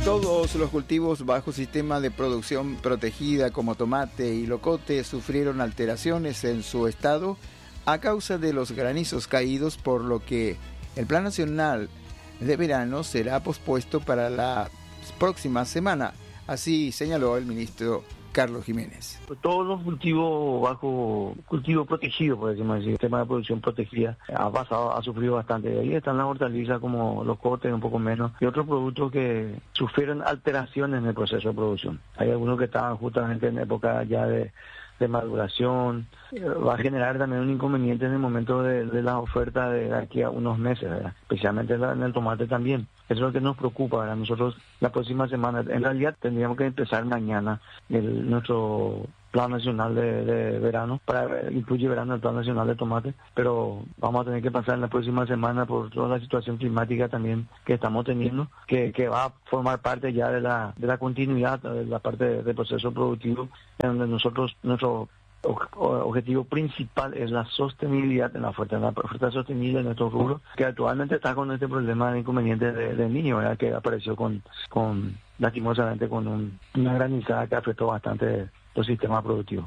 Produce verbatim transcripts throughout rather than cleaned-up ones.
Todos los cultivos bajo sistema de producción protegida como tomate y locote sufrieron alteraciones en su estado a causa de los granizos caídos, por lo que el Plan Nacional de Verano será pospuesto para la próxima semana. Así señaló el ministro Carlos Jiménez. Todos los cultivos bajo cultivo protegido, por decirlo así, el sistema de producción protegida ha pasado, ha sufrido bastante. Ahí están las hortalizas como los cotes, un poco menos, y otros productos que sufrieron alteraciones en el proceso de producción. Hay algunos que estaban justamente en época ya de, de maduración. Va a generar también un inconveniente en el momento de, de la oferta de aquí a unos meses, ¿verdad? Especialmente en el tomate también. Eso es lo que nos preocupa, ¿verdad? Nosotros la próxima semana, en realidad tendríamos que empezar mañana el, nuestro Plan Nacional de, de Verano, para incluye verano el Plan Nacional de Tomate, pero vamos a tener que pasar en la próxima semana por toda la situación climática también que estamos teniendo, que, que va a formar parte ya de la de la continuidad de la parte del de proceso productivo, en donde nosotros, nuestro objetivo principal es la sostenibilidad en la oferta, en la oferta sostenible en nuestros rubros, que actualmente está con este problema de inconveniente de, de niño, ¿verdad? Que apareció con, con lastimosamente con un, una granizada que afectó bastante los sistemas productivos.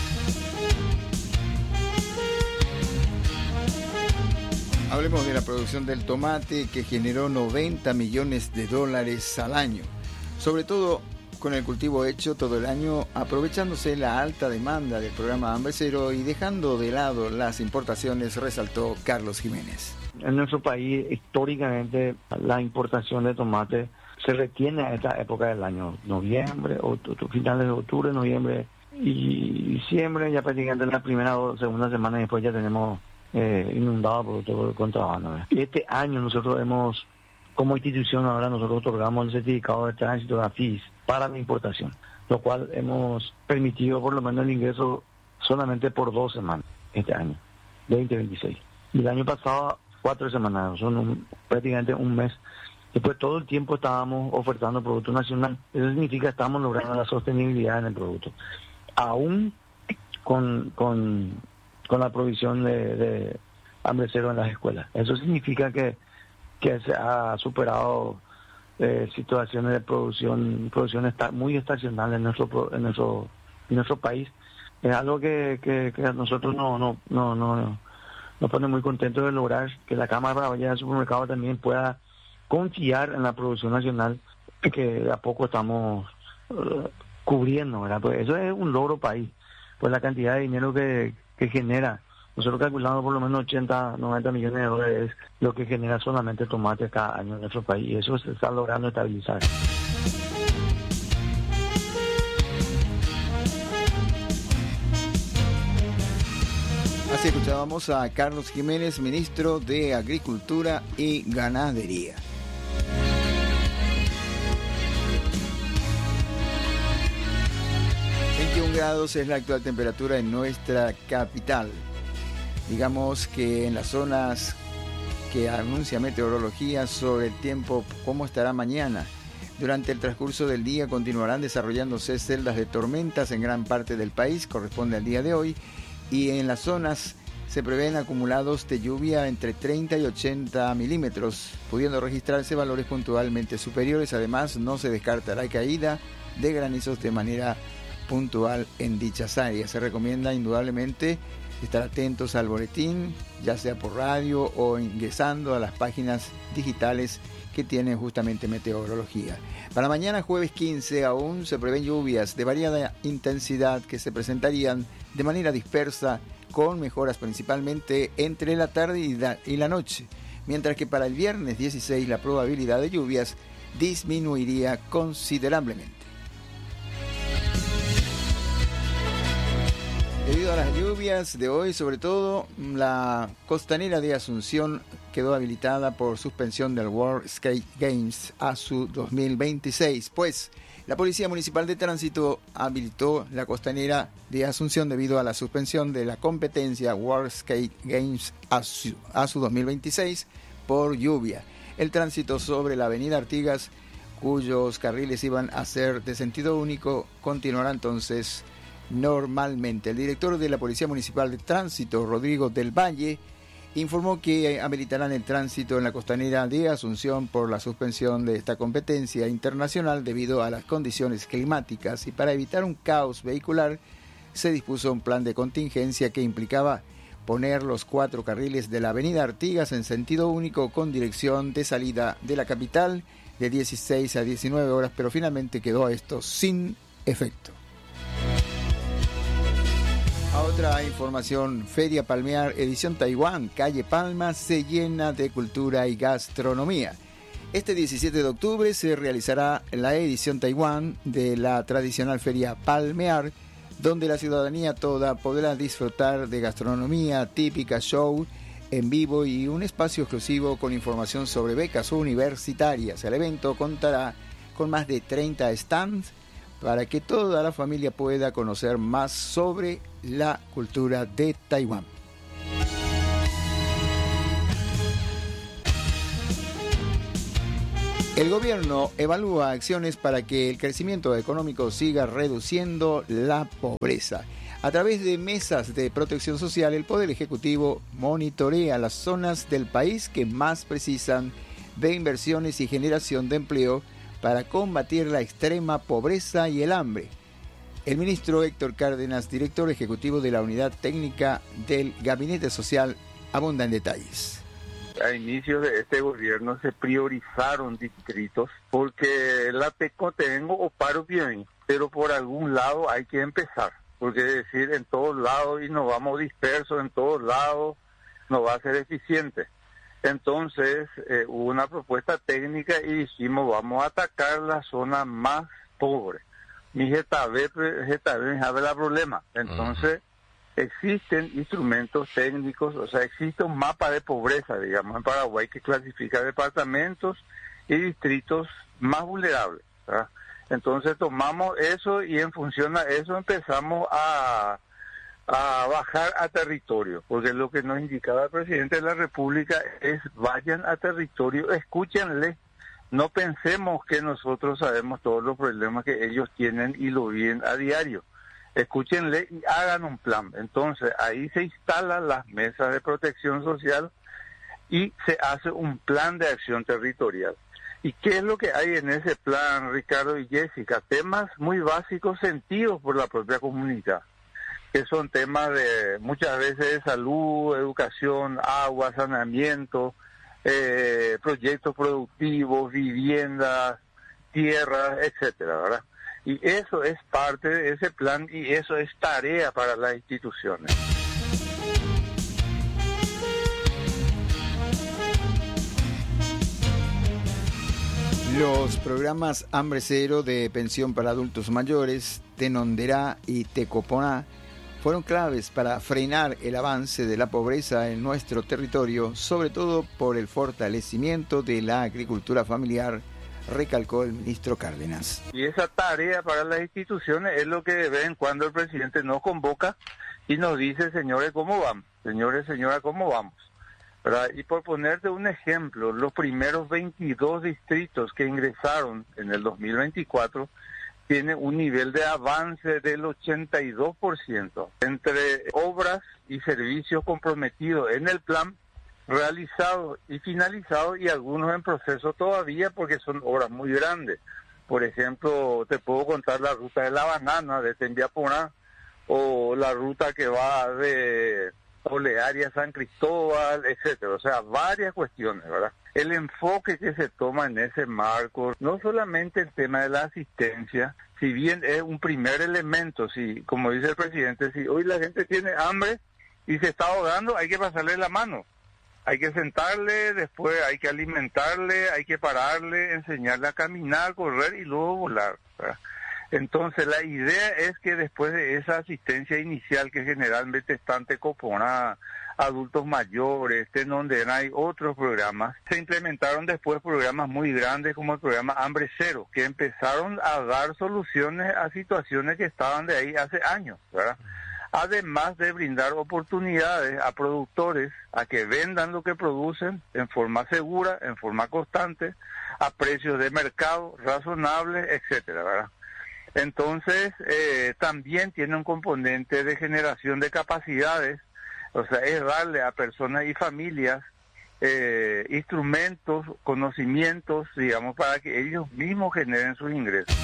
Hablemos de la producción del tomate, que generó noventa millones de dólares al año, sobre todo con el cultivo hecho todo el año, aprovechándose la alta demanda del programa Hambre Cero y dejando de lado las importaciones, resaltó Carlos Jiménez. En nuestro país, históricamente, la importación de tomate se retiene a esta época del año, noviembre, o finales de octubre, noviembre y diciembre, ya prácticamente en la primera o segunda semana después ya tenemos eh, inundado por todo el contrabando. Este año nosotros hemos, como institución ahora, nosotros otorgamos el certificado de tránsito de AFIS para la importación, lo cual hemos permitido por lo menos el ingreso solamente por dos semanas este año, veinte veintiséis. Y el año pasado, cuatro semanas, son un, prácticamente un mes. Después todo el tiempo estábamos ofertando producto nacional. Eso significa que estamos logrando la sostenibilidad en el producto, aún con, con, con la provisión de, de Hambre Cero en las escuelas. Eso significa que, que se ha superado Eh, situaciones de producción producción está muy estacional en nuestro en nuestro en nuestro país. Es algo que, que, que a nosotros no no no no nos pone muy contentos de lograr, que la Cámara del Supermercado también pueda confiar en la producción nacional, que de a poco estamos uh, cubriendo, ¿verdad? Pues eso es un logro país, pues la cantidad de dinero que, que genera. Nosotros calculamos por lo menos ochenta, noventa millones de dólares lo que genera solamente tomate cada año en nuestro país, y eso se está logrando estabilizar. Así escuchábamos a Carlos Jiménez, ministro de Agricultura y Ganadería. veintiún grados es la actual temperatura en nuestra capital. Digamos que en las zonas que anuncia meteorología sobre el tiempo, cómo estará mañana. Durante el transcurso del día continuarán desarrollándose celdas de tormentas en gran parte del país, corresponde al día de hoy, y en las zonas se prevén acumulados de lluvia entre treinta y ochenta milímetros, pudiendo registrarse valores puntualmente superiores. Además, no se descartará caída de granizos de manera puntual en dichas áreas. Se recomienda indudablemente estar atentos al boletín, ya sea por radio o ingresando a las páginas digitales que tienen justamente meteorología. Para mañana jueves quince aún se prevén lluvias de variada intensidad que se presentarían de manera dispersa, con mejoras principalmente entre la tarde y la, y la noche, mientras que para el viernes dieciséis la probabilidad de lluvias disminuiría considerablemente. Debido a las lluvias de hoy, sobre todo, la costanera de Asunción quedó habilitada por suspensión del World Skate Games A S U dos mil veintiséis, pues la Policía Municipal de Tránsito habilitó la costanera de Asunción debido a la suspensión de la competencia World Skate Games A S U, A S U dos mil veintiséis por lluvia. El tránsito sobre la avenida Artigas, cuyos carriles iban a ser de sentido único, continuará entonces normalmente. El director de la Policía Municipal de Tránsito, Rodrigo del Valle, informó que habilitarán el tránsito en la costanera de Asunción por la suspensión de esta competencia internacional debido a las condiciones climáticas, y para evitar un caos vehicular se dispuso un plan de contingencia que implicaba poner los cuatro carriles de la avenida Artigas en sentido único con dirección de salida de la capital de dieciséis a diecinueve horas, pero finalmente quedó esto sin efecto. A otra información, Feria Palmear Edición Taiwán, calle Palma, se llena de cultura y gastronomía. Este diecisiete de octubre se realizará la edición Taiwán de la tradicional Feria Palmear, donde la ciudadanía toda podrá disfrutar de gastronomía típica, show en vivo y un espacio exclusivo con información sobre becas universitarias. El evento contará con más de treinta stands para que toda la familia pueda conocer más sobre la cultura de Taiwán. El gobierno evalúa acciones para que el crecimiento económico siga reduciendo la pobreza. A través de mesas de protección social, el Poder Ejecutivo monitorea las zonas del país que más precisan de inversiones y generación de empleo para combatir la extrema pobreza y el hambre. El ministro Héctor Cárdenas, director ejecutivo de la Unidad Técnica del Gabinete Social, abunda en detalles. A inicios de este gobierno se priorizaron distritos porque la teco tengo o paro bien, pero por algún lado hay que empezar, porque es decir, en todos lados y nos vamos dispersos, en todos lados no va a ser eficiente. Entonces eh, hubo una propuesta técnica y dijimos vamos a atacar la zona más pobre. Mi Getabe, Getabe sabe el problema. Entonces uh-huh. existen instrumentos técnicos, o sea, existe un mapa de pobreza, digamos, en Paraguay que clasifica departamentos y distritos más vulnerables, ¿verdad? Entonces tomamos eso y en función a eso empezamos a... a bajar a territorio, porque lo que nos indicaba el presidente de la República es vayan a territorio, escúchenle, no pensemos que nosotros sabemos todos los problemas que ellos tienen y lo viven a diario, escúchenle y hagan un plan. Entonces ahí se instalan las mesas de protección social y se hace un plan de acción territorial. ¿Y qué es lo que hay en ese plan, Ricardo y Jessica? Temas muy básicos sentidos por la propia comunidad, que son temas de muchas veces de salud, educación, agua, saneamiento, eh, proyectos productivos, viviendas, tierras, etcétera, ¿verdad? Y eso es parte de ese plan y eso es tarea para las instituciones. Los programas Hambre Cero de pensión para adultos mayores, Tenonderá y Tecoponá, fueron claves para frenar el avance de la pobreza en nuestro territorio, sobre todo por el fortalecimiento de la agricultura familiar, recalcó el ministro Cárdenas. Y esa tarea para las instituciones es lo que de vez en cuando el presidente nos convoca y nos dice, señores, ¿cómo vamos? Señores, señora, ¿cómo vamos? ¿Verdad? Y por ponerte un ejemplo, los primeros veintidós distritos que ingresaron en el dos mil veinticuatro tiene un nivel de avance del ochenta y dos por ciento entre obras y servicios comprometidos en el plan, realizados y finalizados, y algunos en proceso todavía porque son obras muy grandes. Por ejemplo, te puedo contar la ruta de la banana de Tembiaporá o la ruta que va de Olearia a San Cristóbal, etcétera. O sea, varias cuestiones, ¿verdad? El enfoque que se toma en ese marco, no solamente el tema de la asistencia, si bien es un primer elemento, si, como dice el presidente, si hoy la gente tiene hambre y se está ahogando, hay que pasarle la mano. Hay que sentarle, después hay que alimentarle, hay que pararle, enseñarle a caminar, correr y luego volar, ¿verdad? Entonces la idea es que después de esa asistencia inicial que generalmente están Tecoponá, adultos mayores, en donde hay otros programas, se implementaron después programas muy grandes como el programa Hambre Cero, que empezaron a dar soluciones a situaciones que estaban de ahí hace años, ¿verdad? Además de brindar oportunidades a productores a que vendan lo que producen en forma segura, en forma constante, a precios de mercado razonables, etcétera, ¿verdad? Entonces, eh, también tiene un componente de generación de capacidades O sea, es darle a personas y familias eh, instrumentos, conocimientos, digamos, para que ellos mismos generen sus ingresos.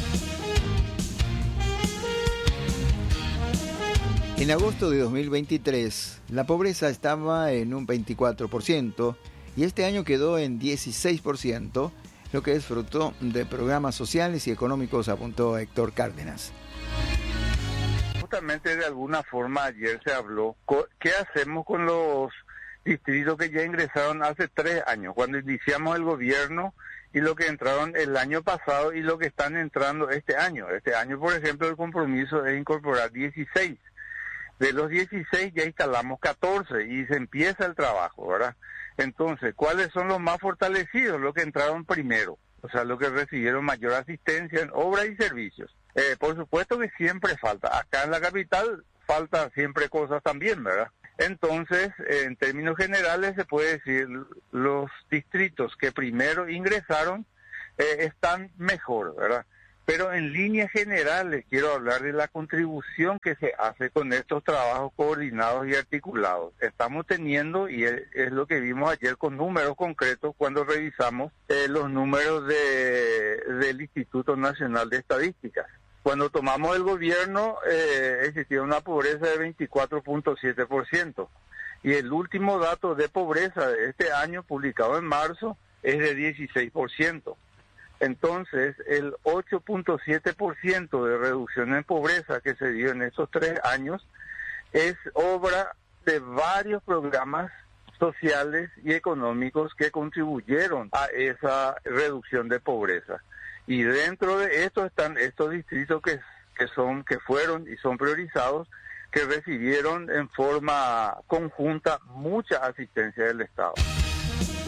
En agosto de dos mil veintitrés, la pobreza estaba en un veinticuatro por ciento y este año quedó en dieciséis por ciento, lo que es fruto de programas sociales y económicos, apuntó Héctor Cárdenas. Justamente de alguna forma ayer se habló, ¿qué hacemos con los distritos que ya ingresaron hace tres años, cuando iniciamos el gobierno, y lo que entraron el año pasado y lo que están entrando este año? Este año, por ejemplo, el compromiso es incorporar dieciséis. De los dieciséis ya instalamos catorce y se empieza el trabajo, ¿verdad? Entonces, ¿cuáles son los más fortalecidos? Los que entraron primero, o sea, los que recibieron mayor asistencia en obras y servicios. Eh, por supuesto que siempre falta. Acá en la capital falta siempre cosas también, ¿verdad? Entonces, eh, en términos generales se puede decir, los distritos que primero ingresaron eh, están mejor, ¿verdad? Pero en líneas generales quiero hablar de la contribución que se hace con estos trabajos coordinados y articulados. Estamos teniendo, y es, es lo que vimos ayer con números concretos cuando revisamos eh, los números de, del Instituto Nacional de Estadísticas. Cuando tomamos el gobierno eh, existía una pobreza de veinticuatro punto siete por ciento y el último dato de pobreza de este año, publicado en marzo, es de dieciséis por ciento. Entonces, el ocho punto siete por ciento de reducción en pobreza que se dio en esos tres años es obra de varios programas sociales y económicos que contribuyeron a esa reducción de pobreza. Y dentro de esto están estos distritos que, que son, que fueron y son priorizados, que recibieron en forma conjunta mucha asistencia del Estado.